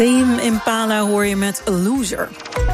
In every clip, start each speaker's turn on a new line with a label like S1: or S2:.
S1: Tame Impala hoor je met Loser.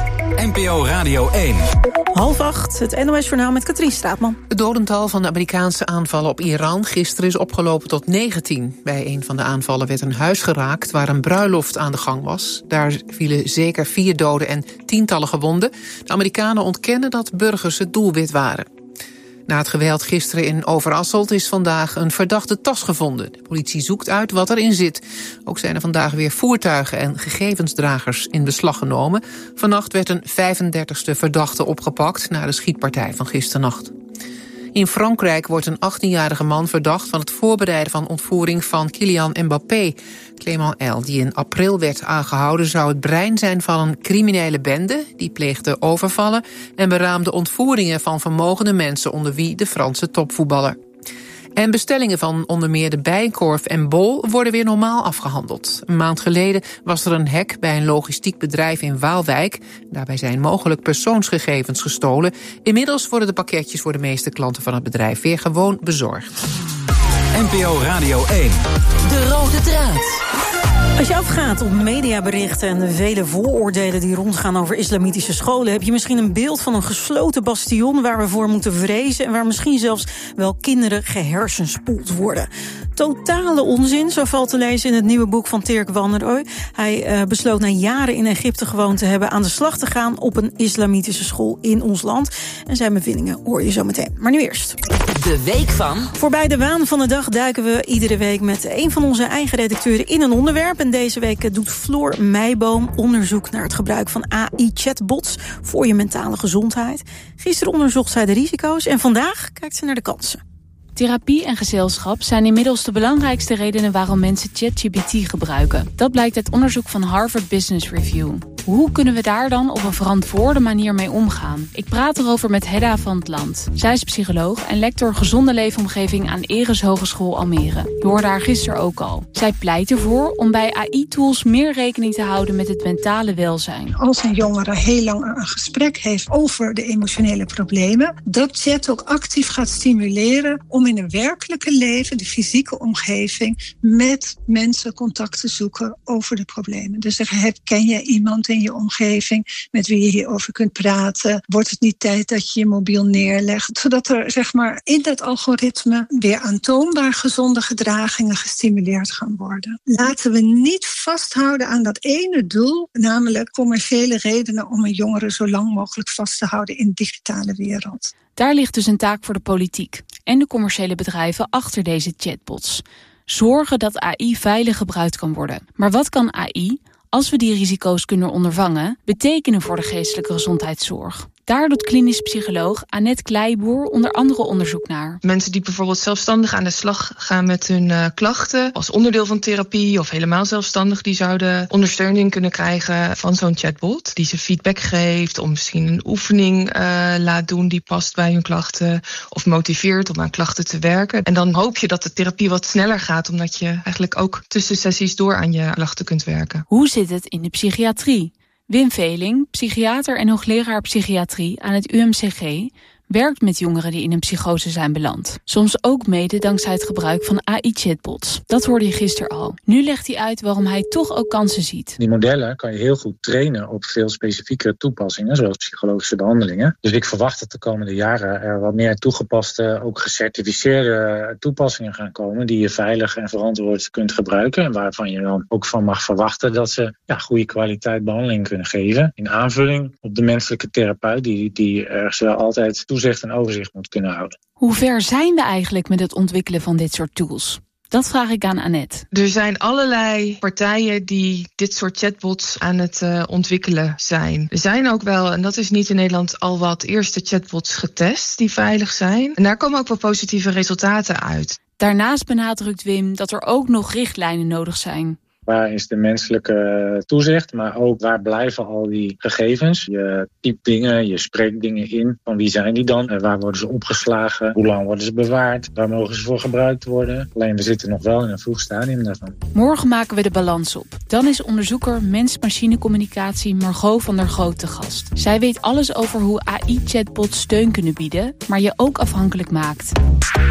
S2: NPO Radio 1.
S1: 7:30, het NOS-journaal met Katrien Straatman.
S3: Het dodental van de Amerikaanse aanvallen op Iran gisteren is opgelopen tot 19. Bij een van de aanvallen werd een huis geraakt waar een bruiloft aan de gang was. Daar vielen zeker 4 doden en tientallen gewonden. De Amerikanen ontkennen dat burgers het doelwit waren. Na het geweld gisteren in Overasselt is vandaag een verdachte tas gevonden. De politie zoekt uit wat erin zit. Ook zijn er vandaag weer voertuigen en gegevensdragers in beslag genomen. Vannacht werd een 35e verdachte opgepakt na de schietpartij van gisternacht. In Frankrijk wordt een 18-jarige man verdacht van het voorbereiden van ontvoering van Kylian Mbappé. Clément L., die in april werd aangehouden, zou het brein zijn van een criminele bende. Die pleegde overvallen en beraamde ontvoeringen van vermogende mensen, onder wie de Franse topvoetballer. En bestellingen van onder meer de Bijenkorf en Bol worden weer normaal afgehandeld. Een maand geleden was er een hack bij een logistiek bedrijf in Waalwijk. Daarbij zijn mogelijk persoonsgegevens gestolen. Inmiddels worden de pakketjes voor de meeste klanten van het bedrijf weer gewoon bezorgd.
S2: NPO Radio 1.
S4: De rode draad.
S1: Als je afgaat op mediaberichten en de vele vooroordelen die rondgaan over islamitische scholen, heb je misschien een beeld van een gesloten bastion waar we voor moeten vrezen en waar misschien zelfs wel kinderen gehersenspoeld worden. Totale onzin, zo valt te lezen in het nieuwe boek van Dirk Wannerooy. Hij besloot na jaren in Egypte gewoond te hebben aan de slag te gaan op een islamitische school in ons land. En zijn bevindingen hoor je zo meteen. Maar nu eerst.
S4: De week van.
S1: Voorbij de waan van de dag duiken we iedere week met een van onze eigen redacteuren in een onderwerp. En deze week doet Floor Meijboom onderzoek naar het gebruik van AI-chatbots voor je mentale gezondheid. Gisteren onderzocht zij de risico's en vandaag kijkt ze naar de kansen.
S5: Therapie en gezelschap zijn inmiddels de belangrijkste redenen waarom mensen ChatGPT gebruiken. Dat blijkt uit onderzoek van Harvard Business Review. Hoe kunnen we daar dan op een verantwoorde manier mee omgaan? Ik praat erover met Hedda van het Land. Zij is psycholoog en lector gezonde leefomgeving aan Eres Hogeschool Almere. Je hoorde haar gisteren ook al. Zij pleit ervoor om bij AI-tools meer rekening te houden met het mentale welzijn.
S6: Als een jongere heel lang een gesprek heeft over de emotionele problemen, dat chat ook actief gaat stimuleren om in het werkelijke leven, de fysieke omgeving, met mensen contact te zoeken over de problemen. Dus ken je iemand in je omgeving met wie je hierover kunt praten? Wordt het niet tijd dat je je mobiel neerlegt? Zodat er in dat algoritme weer aantoonbaar gezonde gedragingen gestimuleerd gaan worden. Laten we niet vasthouden aan dat ene doel, namelijk commerciële redenen om een jongere zo lang mogelijk vast te houden in de digitale wereld.
S5: Daar ligt dus een taak voor de politiek en de commerciële bedrijven achter deze chatbots. Zorgen dat AI veilig gebruikt kan worden. Maar wat kan AI, als we die risico's kunnen ondervangen, betekenen voor de geestelijke gezondheidszorg? Daar doet klinisch psycholoog Annette Kleiboer onder andere onderzoek naar.
S7: Mensen die bijvoorbeeld zelfstandig aan de slag gaan met hun klachten, als onderdeel van therapie of helemaal zelfstandig, die zouden ondersteuning kunnen krijgen van zo'n chatbot. Die ze feedback geeft, om misschien een oefening laat doen die past bij hun klachten, of motiveert om aan klachten te werken. En dan hoop je dat de therapie wat sneller gaat, omdat je eigenlijk ook tussen sessies door aan je klachten kunt werken.
S5: Hoe zit het in de psychiatrie? Wim Veling, psychiater en hoogleraar psychiatrie aan het UMCG, werkt met jongeren die in een psychose zijn beland. Soms ook mede dankzij het gebruik van AI-chatbots. Dat hoorde je gisteren al. Nu legt hij uit waarom hij toch ook kansen ziet.
S8: Die modellen kan je heel goed trainen op veel specifieke toepassingen, zoals psychologische behandelingen. Dus ik verwacht dat de komende jaren er wat meer toegepaste, ook gecertificeerde toepassingen gaan komen die je veilig en verantwoord kunt gebruiken en waarvan je dan ook van mag verwachten dat ze goede kwaliteit behandeling kunnen geven. In aanvulling op de menselijke therapeut die ergens wel altijd toezicht en overzicht moet kunnen houden.
S5: Hoe ver zijn we eigenlijk met het ontwikkelen van dit soort tools? Dat vraag ik aan Annette.
S7: Er zijn allerlei partijen die dit soort chatbots aan het ontwikkelen zijn. Er zijn ook wel, en dat is niet in Nederland, al wat eerste chatbots getest die veilig zijn. En daar komen ook wel positieve resultaten uit.
S5: Daarnaast benadrukt Wim dat er ook nog richtlijnen nodig zijn.
S8: Waar is de menselijke toezicht, maar ook waar blijven al die gegevens? Je typt dingen, je spreekt dingen in. Van wie zijn die dan? En waar worden ze opgeslagen? Hoe lang worden ze bewaard? Waar mogen ze voor gebruikt worden? Alleen we zitten nog wel in een vroeg stadium daarvan.
S5: Morgen maken we de balans op. Dan is onderzoeker mens-machine communicatie Margot van der Groot te gast. Zij weet alles over hoe AI-chatbots steun kunnen bieden, maar je ook afhankelijk maakt.